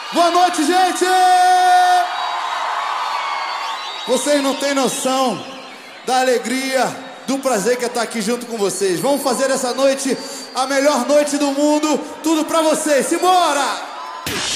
Boa noite, gente! Vocês não têm noção da alegria, do prazer que é estar aqui junto com vocês. Vamos fazer essa noite a melhor noite do mundo. Tudo pra vocês. Simbora!